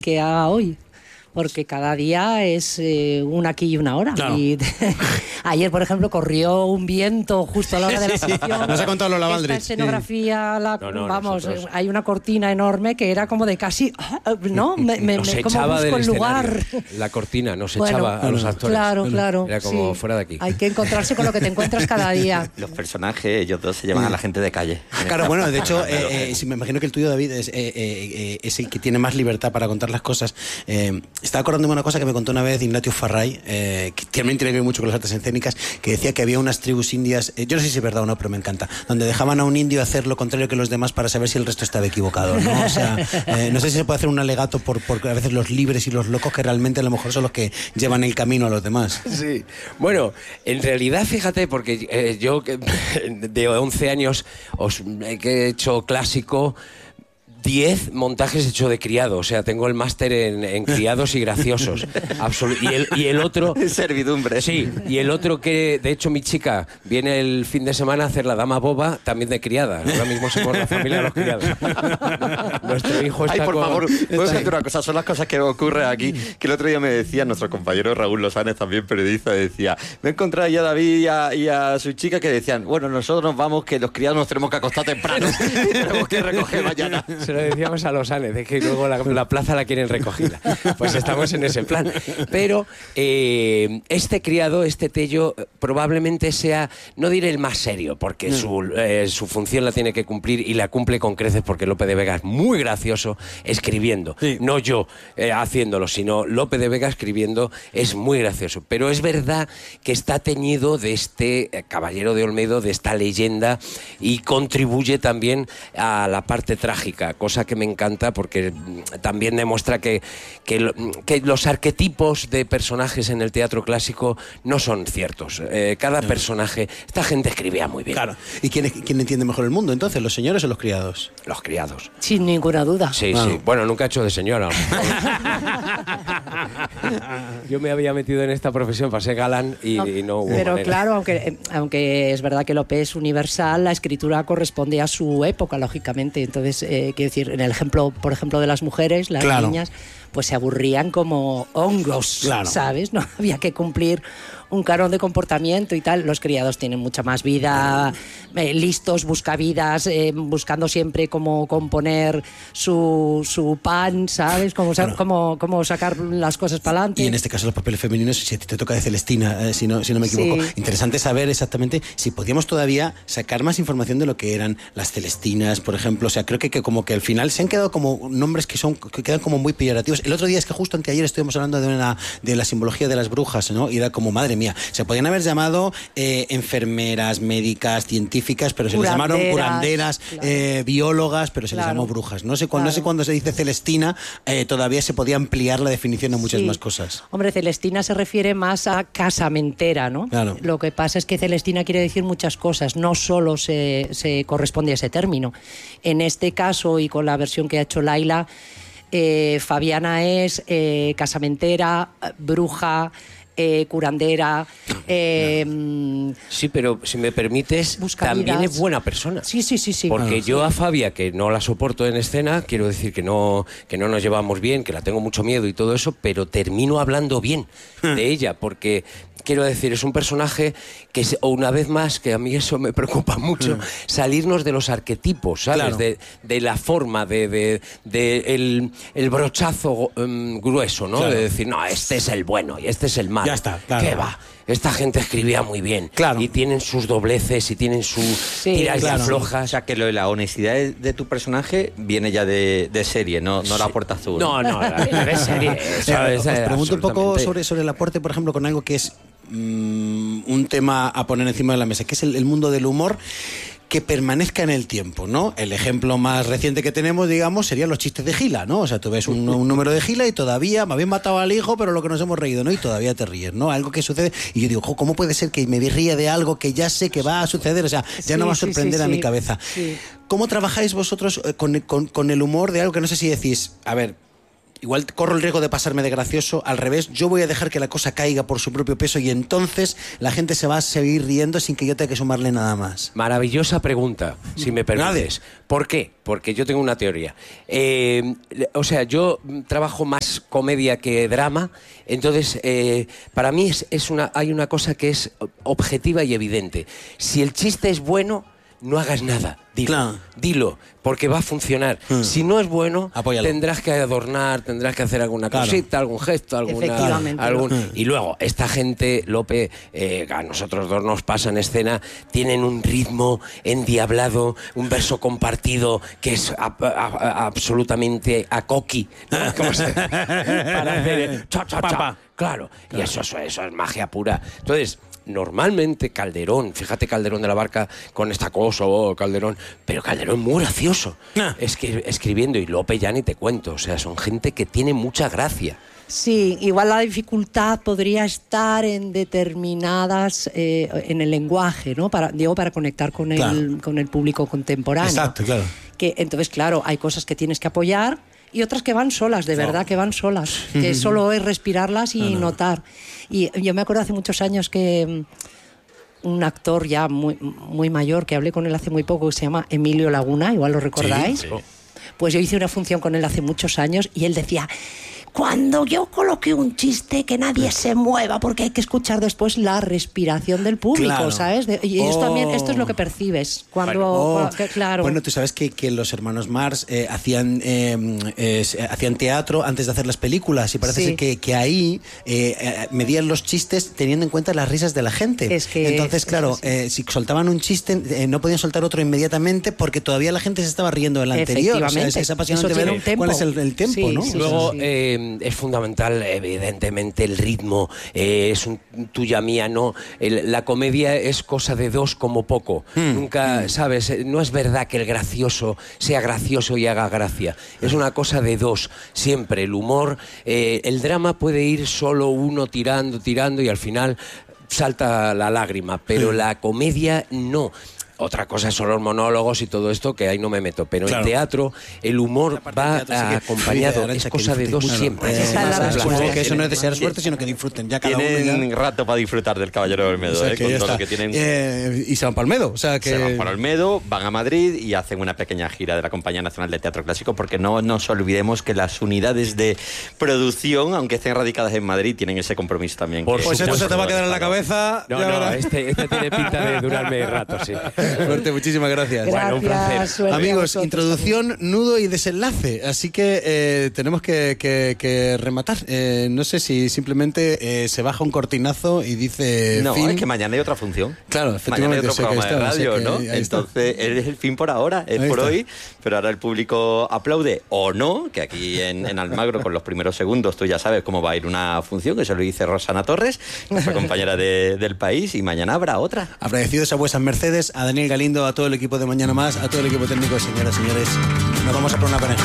que haga hoy. Porque cada día es un aquí y una hora. Claro. Y ayer, por ejemplo, corrió un viento justo a la hora de la Sí, función. nos ha contado Lola Valdrich. Esta escenografía, vamos, nosotros... hay una cortina enorme que era como de casi... ¿no? Nos echaba busco del el lugar. La cortina nos Bueno, echaba a los actores. Claro. Era como fuera de aquí. Hay que encontrarse con lo que te encuentras cada día. Los personajes, ellos dos se llaman a la gente de calle. Claro, bueno, de hecho, me imagino que el tuyo, David, es el que tiene más libertad para contar las cosas. Estaba acordándome una cosa que me contó una vez Ignatius Farray, que también tiene que ver mucho con las artes escénicas, que decía que había unas tribus indias, yo no sé si es verdad o no, pero me encanta, donde dejaban a un indio hacer lo contrario que los demás para saber si el resto estaba equivocado, ¿no? O sea, no sé si se puede hacer un alegato por a veces los libres y los locos, que realmente a lo mejor son los que llevan el camino a los demás. Sí, bueno, en realidad, fíjate, porque yo de 11 años que he hecho clásico, 10 montajes he hecho de criado, o sea, tengo el máster en criados y graciosos. Y el otro... Servidumbre. Sí, y el otro que, de hecho, mi chica viene el fin de semana a hacer la dama boba, también de criada. Ahora mismo somos la familia de los criados. Nuestro hijo está por favor, puedo Sí. decirte una cosa, son las cosas que ocurren aquí, que el otro día me decía nuestro compañero Raúl Losánez, también periodista, decía, me he encontrado ya a David y a su chica que decían, bueno, nosotros nos vamos, que los criados nos tenemos que acostar temprano, tenemos que recoger mañana. Se lo decíamos a los Ánez, de que luego la plaza la quieren recogida. Pues estamos en ese plan. Pero este criado, este Tello, probablemente sea, no diré el más serio, porque su función la tiene que cumplir y la cumple con creces, porque Lope de Vega es muy gracioso escribiendo. Sí. No yo haciéndolo, sino Lope de Vega escribiendo es muy gracioso. Pero es verdad que está teñido de este Caballero de Olmedo, de esta leyenda, y contribuye también a la parte trágica, cosa que me encanta porque también demuestra que los arquetipos de personajes en el teatro clásico no son ciertos. Cada personaje... Esta gente escribía muy bien. Claro. ¿Y quién entiende mejor el mundo, entonces? ¿Los señores o los criados? Los criados. Sin ninguna duda. Sí, sí. Bueno, nunca he hecho de señora. Yo me había metido en esta profesión para ser galán y no hubo Pero manera. claro, aunque es verdad que Lope es universal, la escritura corresponde a su época, lógicamente. Entonces, quiero decir, en el ejemplo, por ejemplo, de las mujeres, las niñas, pues se aburrían como hongos, ¿sabes? No había que cumplir un canon de comportamiento y tal. Los criados tienen mucha más vida, listos, buscavidas, buscando siempre cómo componer su pan, ¿sabes? Cómo sacar las cosas para adelante. Y en este caso los papeles femeninos, si a ti te toca de Celestina, si no me equivoco. Sí. Interesante saber exactamente si podíamos todavía sacar más información de lo que eran las Celestinas, por ejemplo. O sea, creo que como que al final se han quedado como nombres que quedan como muy peyorativos. El otro día, es que justo anteayer estuvimos hablando de la simbología de las brujas, ¿no? Y era como, madre mía, se podían haber llamado enfermeras, médicas, científicas, pero se les llamaron curanderas, claro. Biólogas, pero se les llamó brujas. No sé cuándo se dice Celestina, todavía se podía ampliar la definición a muchas más cosas. Hombre, Celestina se refiere más a casamentera, ¿no? Claro. Lo que pasa es que Celestina quiere decir muchas cosas, no solo se corresponde a ese término. En este caso, y con la versión que ha hecho Laila, Fabiana es casamentera, bruja, curandera. Sí, pero si me permites, también es buena persona. Sí. Porque yo a Fabia, que no la soporto en escena, quiero decir que no nos llevamos bien, que la tengo mucho miedo y todo eso, pero termino hablando bien de ella, porque... Quiero decir, es un personaje que, una vez más, que a mí eso me preocupa mucho, salirnos de los arquetipos, ¿sabes? Claro. De la forma, el brochazo grueso, ¿no? Claro. De decir, no, este es el bueno y este es el malo. Ya está, claro. ¿Qué va? Esta gente escribía muy bien. Claro. Y tienen sus dobleces y tienen sus tiras y aflojas. O sea, que lo de la honestidad de tu personaje viene ya de serie, no la Puerta Azul. No, de serie. Os pregunto un poco sobre La Puerta, por ejemplo, con algo que es un tema a poner encima de la mesa, que es el mundo del humor que permanezca en el tiempo, ¿no? El ejemplo más reciente que tenemos, digamos, serían los chistes de Gila, ¿no? O sea, tú ves un número de Gila y todavía me habían matado al hijo, pero lo que nos hemos reído, ¿no? Y todavía te ríes, ¿no? Algo que sucede y yo digo, ¿cómo puede ser que me ríe de algo que ya sé que va a suceder? O sea, ya no va a sorprender a mi cabeza. Sí. ¿Cómo trabajáis vosotros con el humor de algo que no sé si decís, a ver, igual corro el riesgo de pasarme de gracioso. Al revés, yo voy a dejar que la cosa caiga por su propio peso y entonces la gente se va a seguir riendo sin que yo tenga que sumarle nada más. Maravillosa pregunta, si me permites. ¿Por qué? Porque yo tengo una teoría. O sea, yo trabajo más comedia que drama, entonces para mí hay una cosa que es objetiva y evidente. Si el chiste es bueno, no hagas nada. Dilo, porque va a funcionar. Si no es bueno, apóyalo. Tendrás que adornar, tendrás que hacer alguna cosita, algún gesto, y luego, esta gente, Lope, a nosotros dos nos pasa en escena, tienen un ritmo endiablado, un verso compartido que es absolutamente acoqui, ¿no? Para hacer cha. Claro, y eso es magia pura. Entonces, normalmente Calderón, fíjate Calderón de la Barca con esta cosa, Calderón, pero Calderón muy gracioso, escribiendo, y Lope ya ni te cuento, o sea, son gente que tiene mucha gracia. Sí, igual la dificultad podría estar en determinadas, en el lenguaje, ¿no? Para conectar con el público contemporáneo. Exacto, claro. Que, entonces, claro, hay cosas que tienes que apoyar y otras que van solas, de verdad que van solas, que solo es respirarlas y notar. Y yo me acuerdo hace muchos años que un actor ya muy mayor, que hablé con él hace muy poco, que se llama Emilio Laguna, igual lo recordáis. Sí. Pues yo hice una función con él hace muchos años y él decía: cuando yo coloque un chiste, que nadie se mueva, porque hay que escuchar después la respiración del público, ¿sabes? Y esto también, esto es lo que percibes. Bueno, tú sabes que los hermanos Marx hacían teatro antes de hacer las películas, y parece ser que ahí medían los chistes teniendo en cuenta las risas de la gente. Entonces, claro, si soltaban un chiste, no podían soltar otro inmediatamente porque todavía la gente se estaba riendo del anterior. O sea, es apasionante ver cuál es el tempo, ¿no? Luego, es fundamental, evidentemente, el ritmo, es tuya mía, no. La comedia es cosa de dos como poco. Nunca, ¿sabes? No es verdad que el gracioso sea gracioso y haga gracia. Es una cosa de dos, siempre. El humor, el drama puede ir solo uno tirando y al final salta la lágrima, pero la comedia no. Otra cosa son los monólogos y todo esto, que ahí no me meto. Pero en teatro, el humor va acompañado. Es cosa de dos siempre. Que eso no es desear suerte, sino que disfruten. Ya cada tienen rato para disfrutar del Caballero de Olmedo. Con todo lo que tienen. Y se van para Olmedo. Se van para Olmedo, van a Madrid y hacen una pequeña gira de la Compañía Nacional de Teatro Clásico, porque no nos olvidemos que las unidades de producción, aunque estén radicadas en Madrid, tienen ese compromiso también. Pues esto se te va a quedar en la cabeza. No, este tiene pinta de durarme rato, sí. Fuerte, muchísimas gracias. Bueno, un placer. Amigos, introducción, nudo y desenlace. Así que tenemos que rematar. No sé si simplemente se baja un cortinazo y dice no, fin. Es que mañana hay otra función. Claro, efectivamente. Mañana hay otro programa de radio, ¿no? Entonces, es el fin por ahora, es por hoy. Pero ahora el público aplaude o no, que aquí en Almagro, con los primeros segundos, tú ya sabes cómo va a ir una función, que eso lo dice Rosana Torres, nuestra compañera del País, y mañana habrá otra. Agradecidos a vuestras mercedes, a Daniel Galindo, a todo el equipo de Mañana Más, a todo el equipo técnico, señoras y señores. Nos vamos a por una pareja.